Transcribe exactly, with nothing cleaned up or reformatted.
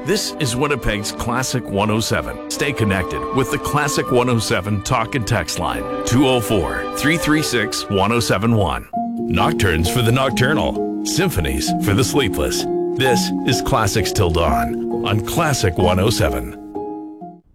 This is Winnipeg's Classic one oh seven. Stay connected with the Classic one oh seven talk and text line, two oh four, three three six, one oh seven one. Nocturnes for the nocturnal, symphonies for the sleepless. This is Classics Till Dawn on Classic one oh seven.